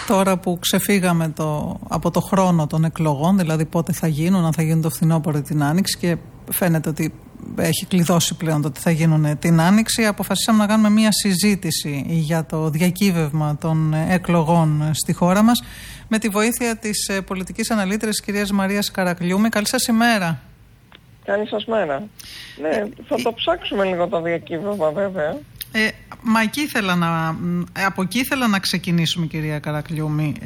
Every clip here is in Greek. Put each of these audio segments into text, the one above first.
Τώρα που ξεφύγαμε από το χρόνο των εκλογών, δηλαδή πότε θα γίνουν, αν θα γίνουν το φθινόπωρο ή την άνοιξη, και φαίνεται ότι έχει κλειδώσει πλέον το ότι θα γίνουν την άνοιξη, αποφασίσαμε να κάνουμε μια συζήτηση για το διακύβευμα των εκλογών στη χώρα μας με τη βοήθεια της πολιτικής αναλύτριας κυρίας Μαρίας Καρακλιούμη. Καλή σας ημέρα. Καλή σας μέρα. Ναι, θα το ψάξουμε λίγο το διακύβευμα βέβαια. Μα από εκεί ήθελα να ξεκινήσουμε, κυρία Καρακλιούμη.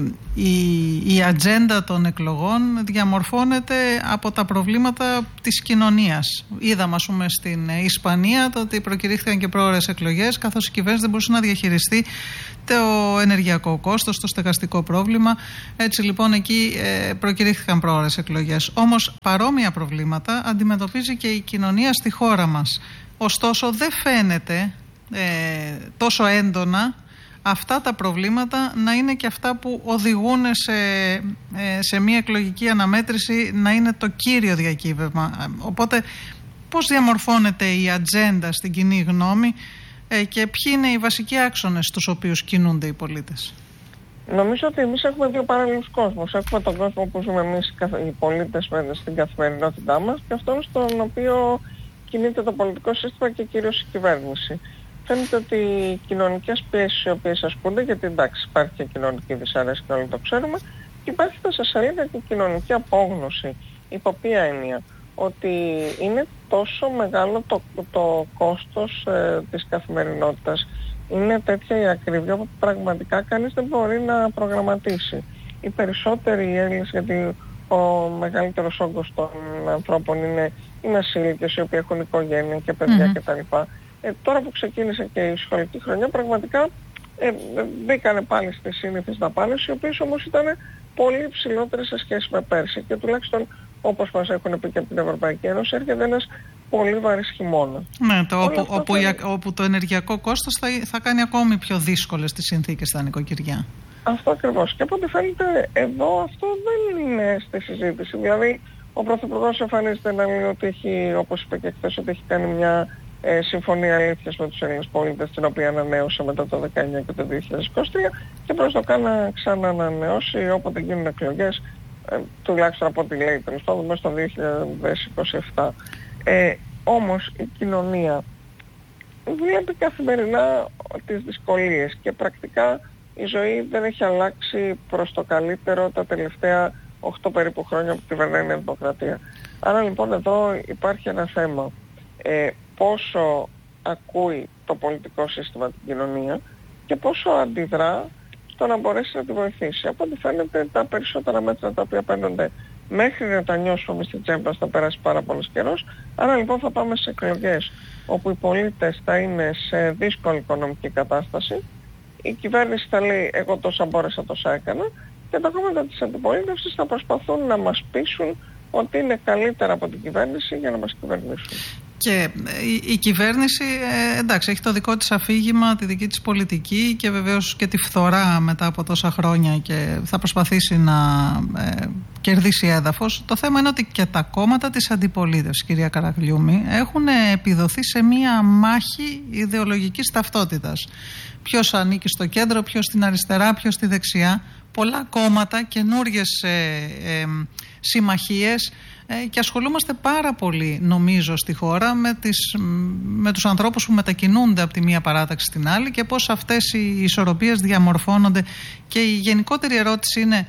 Η ατζέντα των εκλογών διαμορφώνεται από τα προβλήματα της κοινωνίας. Είδαμε, ας πούμε, στην Ισπανία το ότι προκηρύχθηκαν και πρόωρες εκλογές, καθώς η κυβέρνηση δεν μπορούσε να διαχειριστεί το ενεργειακό κόστος, το στεγαστικό πρόβλημα. Έτσι λοιπόν εκεί προκηρύχθηκαν πρόωρες εκλογές. Όμως παρόμοια προβλήματα αντιμετωπίζει και η κοινωνία στη χώρα μας. Ωστόσο δεν φαίνεται τόσο έντονα αυτά τα προβλήματα να είναι και αυτά που οδηγούν σε μια εκλογική αναμέτρηση να είναι το κύριο διακύβευμα. Οπότε πώς διαμορφώνεται η ατζέντα στην κοινή γνώμη και ποιοι είναι οι βασικοί άξονες στους οποίους κινούνται οι πολίτες? Νομίζω ότι εμείς έχουμε δύο παράλληλους κόσμους. Έχουμε τον κόσμο που ζούμε εμείς οι πολίτες στην καθημερινότητά μας και αυτόν στον οποίο κινείται το πολιτικό σύστημα και κυρίως η κυβέρνηση. Φαίνεται ότι οι κοινωνικές πιέσεις οι οποίες ασκούνται, γιατί εντάξει υπάρχει και κοινωνική δυσαρέσκεια, όλοι το ξέρουμε, και υπάρχει μέσα σε σελίδα και κοινωνική απόγνωση. Υπό ποια έννοια? Ότι είναι τόσο μεγάλο το κόστος της καθημερινότητας, είναι τέτοια η ακρίβεια που πραγματικά κανείς δεν μπορεί να προγραμματίσει. Οι περισσότεροι Έλληνες, γιατί ο μεγαλύτερος όγκος των ανθρώπων είναι οι μεσήλικες, οι οποίοι έχουν οικογένεια και παιδιά κτλ. Τώρα που ξεκίνησε και η σχολική χρονιά, πραγματικά μπήκανε πάλι στις σύνηθες δαπάνες, οι οποίες όμως ήταν πολύ ψηλότερες σε σχέση με πέρσι. Και τουλάχιστον, όπως μας έχουν πει και από την Ευρωπαϊκή Ένωση, έρχεται ένας πολύ βαρύς χειμώνα. Ναι, όπου το ενεργειακό κόστος θα κάνει ακόμη πιο δύσκολες τις συνθήκες στα νοικοκυριά. Αυτό ακριβώς. Και από ό,τι φαίνεται εδώ αυτό δεν είναι στη συζήτηση. Δηλαδή, ο Πρωθυπουργός εμφανίζεται να λέει ότι έχει, όπως είπε και χθες, ότι έχει κάνει μια συμφωνία αλήθειας με τους Έλληνες πολίτες, την οποία ανανέωσε μετά το 19 και το 2023 και προσδοκά να ξαναανανεώσει όποτε γίνουν εκλογές, τουλάχιστον από ό,τι λέει τέλος πάντων μέσα στο 2027. Όμως η κοινωνία βλέπει καθημερινά τις δυσκολίες και πρακτικά η ζωή δεν έχει αλλάξει προς το καλύτερο τα τελευταία 8 περίπου χρόνια που κυβερνάει η Δημοκρατία. Άρα λοιπόν εδώ υπάρχει ένα θέμα. Πόσο ακούει το πολιτικό σύστημα την κοινωνία και πόσο αντιδρά στο να μπορέσει να τη βοηθήσει. Από ό,τι φαίνεται τα περισσότερα μέτρα τα οποία παίρνονται μέχρι να τα νιώσουμε στην τσέπα θα περάσει πάρα πολλός καιρός. Άρα λοιπόν θα πάμε σε εκλογές όπου οι πολίτες θα είναι σε δύσκολη οικονομική κατάσταση. Η κυβέρνηση θα λέει εγώ τόσα μπόρεσα, τόσα έκανα, και τα κόμματα της αντιπολίτευσης θα προσπαθούν να μας πείσουν ότι είναι καλύτερα από την κυβέρνηση για να μας κυβερνήσουν. Και η κυβέρνηση, εντάξει, έχει το δικό της αφήγημα, τη δική της πολιτική και βεβαίως και τη φθορά μετά από τόσα χρόνια και θα προσπαθήσει να κερδίσει έδαφος. Το θέμα είναι ότι και τα κόμματα της αντιπολίτευσης, κυρία Καρακλιούμη, έχουν επιδοθεί σε μία μάχη ιδεολογικής ταυτότητας. Ποιος ανήκει στο κέντρο, ποιος στην αριστερά, ποιος στη δεξιά. Πολλά κόμματα, καινούριες συμμαχίες, και ασχολούμαστε πάρα πολύ, νομίζω, στη χώρα με τους ανθρώπους που μετακινούνται από τη μία παράταξη στην άλλη και πώς αυτές οι ισορροπίες διαμορφώνονται. Και η γενικότερη ερώτηση είναι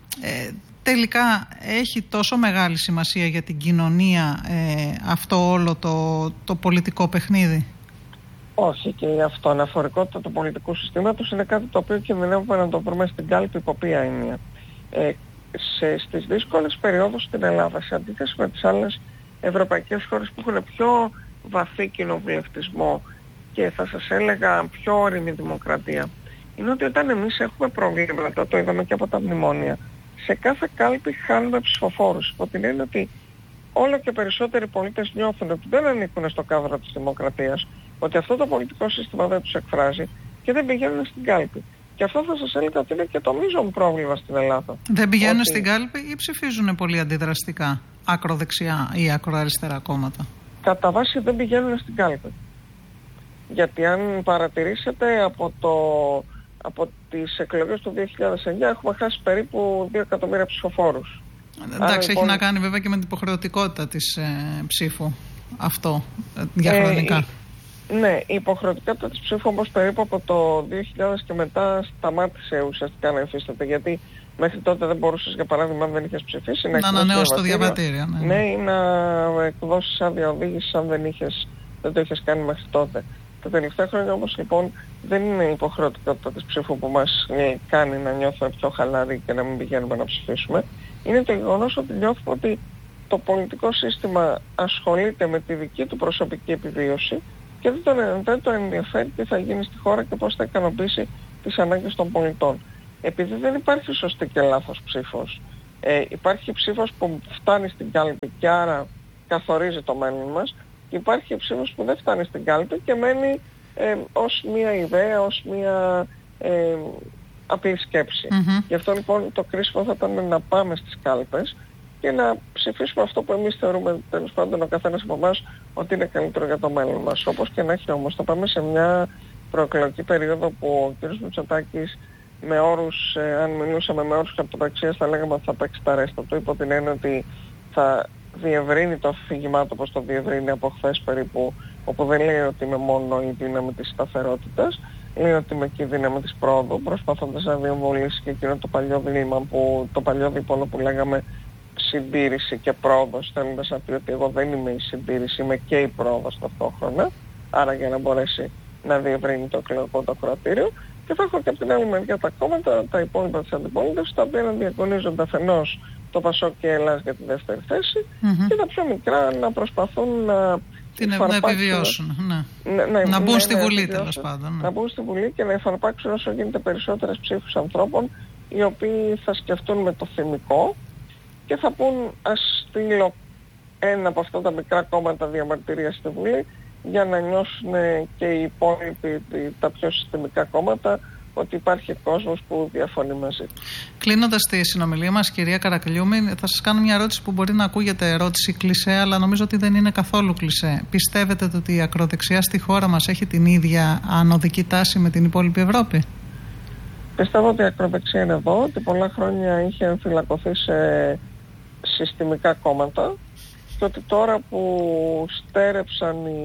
τελικά έχει τόσο μεγάλη σημασία για την κοινωνία αυτό όλο το πολιτικό παιχνίδι? Όχι, και η αυτοαναφορικότητα του πολιτικού συστήματος είναι κάτι το οποίο κινδυνεύουμε να το βρούμε στην κάλπη υπό ποια έννοια. Στις δύσκολες περιόδους στην Ελλάδα, σε αντίθεση με τις άλλες ευρωπαϊκές χώρες που έχουν πιο βαθύ κοινοβουλευτισμό και θα σας έλεγα πιο όριμη δημοκρατία, είναι ότι όταν εμείς έχουμε προβλήματα, το είδαμε και από τα μνημόνια, σε κάθε κάλπη χάνουμε ψηφοφόρους. Υπό την έννοια ότι όλο και περισσότεροι πολίτες νιώθουν ότι δεν ανήκουν στο κάδρο της δημοκρατίας, ότι αυτό το πολιτικό σύστημα δεν τους εκφράζει και δεν πηγαίνουν στην κάλπη. Και αυτό θα σας έλεγα ότι είναι και το μείζον πρόβλημα στην Ελλάδα. Δεν πηγαίνουν στην κάλπη ή ψηφίζουν πολύ αντιδραστικά, ακροδεξιά ή ακροαριστερά κόμματα? Κατά βάση δεν πηγαίνουν στην κάλπη. Γιατί αν παρατηρήσετε από τις εκλογές του 2009 έχουμε χάσει περίπου 2 εκατομμύρια ψηφοφόρους. Εντάξει, έχει να κάνει βέβαια και με την υποχρεωτικότητα της ψήφου αυτό διαχρονικά. Ναι, η υποχρεωτικότητα της ψήφου όμως περίπου από το 2000 και μετά σταμάτησε ουσιαστικά να υφίσταται, γιατί μέχρι τότε δεν μπορούσες, για παράδειγμα, αν δεν είχες ψηφίσει, να ανανεώσεις το διαβατήριο. Ναι, ή να εκδώσεις άδεια οδήγησης αν δεν το είχες κάνει μέχρι τότε. Τα τελευταία χρόνια όμως λοιπόν δεν είναι η υποχρεωτικότητα της ψήφου που μας κάνει να νιώθουμε πιο χαλαροί και να μην πηγαίνουμε να ψηφίσουμε. Είναι το γεγονός ότι νιώθουμε ότι το πολιτικό σύστημα ασχολείται με τη δική του προσωπική επιβίωση και δεν τον ενδιαφέρει τι θα γίνει στη χώρα και πώς θα ικανοποιήσει τις ανάγκες των πολιτών. Επειδή δεν υπάρχει σωστή και λάθος ψήφος, υπάρχει ψήφος που φτάνει στην κάλπη και άρα καθορίζει το μέλλον μας, και υπάρχει ψήφος που δεν φτάνει στην κάλπη και μένει ως μία ιδέα, ως μία απλή σκέψη. Γι' αυτό λοιπόν το κρίσιμο θα ήταν να πάμε στις κάλπες και να ψηφίσουμε αυτό που εμείς θεωρούμε, τέλος πάντων, ο καθένας από εμάς ότι είναι καλύτερο για το μέλλον μας. Όπως και να έχει όμως, θα πάμε σε μια προεκλογική περίοδο που ο κ. Μητσοτάκης με όρους, αν μιλούσαμε με όρους χαρτοπραξίας, θα λέγαμε ότι θα παίξει τα ρέστα του, υπό την έννοια ότι θα διευρύνει το αφήγημά του όπως το διευρύνει από χθες περίπου, όπου δεν λέει ότι είμαι μόνο η δύναμη της σταθερότητας, λέει ότι είμαι και η δύναμη της πρόοδου, προσπαθώντας να διεμβολήσει και εκείνο το παλιό δίλημμα, το παλιό δίπολο που λέγαμε συντήρηση και πρόοδος, θέλοντας να πει ότι εγώ δεν είμαι η συντήρηση, είμαι και η πρόοδος ταυτόχρονα, άρα για να μπορέσει να διευρύνει το εκλογικό το ακροατήριο. Και θα έχω και από την άλλη μεριά τα κόμματα, τα υπόλοιπα της αντιπολίτευσης, τα οποία να διαγωνίζονται αφενός το Πασόκ και η Ελλάδα για τη δεύτερη θέση και τα πιο μικρά να προσπαθούν να επιβιώσουν, να μπουν στη Βουλή τέλος πάντων. Να μπουν στη Βουλή και να εφαρπάξουν όσο γίνεται περισσότερες ψήφους ανθρώπων οι οποίοι θα σκεφτούν με το θυμικό και θα πούν ας στείλω ένα από αυτά τα μικρά κόμματα διαμαρτυρία στη Βουλή για να νιώσουν και οι υπόλοιποι, τα πιο συστημικά κόμματα, ότι υπάρχει κόσμος που διαφωνεί μαζί. Κλείνοντας τη συνομιλία μας, κυρία Καρακλιούμη, θα σας κάνω μια ερώτηση που μπορεί να ακούγεται ερώτηση κλισέ, αλλά νομίζω ότι δεν είναι καθόλου κλισέ. Πιστεύετε ότι η ακροδεξιά στη χώρα μας έχει την ίδια ανωδική τάση με την υπόλοιπη Ευρώπη? Πιστεύω ότι η ακροδεξιά είναι εδώ, ότι πολλά χρόνια είχε εμφυλακωθεί σε συστημικά κόμματα και ότι τώρα που στέρεψαν οι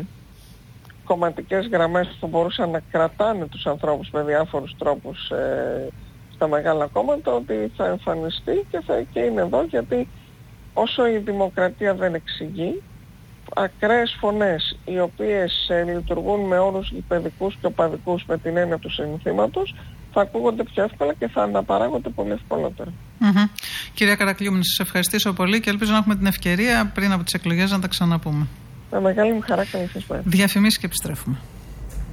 κομματικές γραμμές που μπορούσαν να κρατάνε τους ανθρώπους με διάφορους τρόπους στα μεγάλα κόμματα, ότι θα εμφανιστεί και είναι εδώ, γιατί όσο η δημοκρατία δεν εξηγεί, ακραίες φωνές οι οποίες λειτουργούν με όρους γηπεδικούς και οπαδικούς με την έννοια του συνθήματος θα ακούγονται πιο εύκολα και θα αναπαράγονται πολύ ευκολότερα. Κυρία Καρακλιούμη, να σας ευχαριστήσω πολύ και ελπίζω να έχουμε την ευκαιρία πριν από τις εκλογές να τα ξαναπούμε. Με μεγάλη μου χαρά, καλή σας μέρα. Διαφημίσεις και επιστρέφουμε.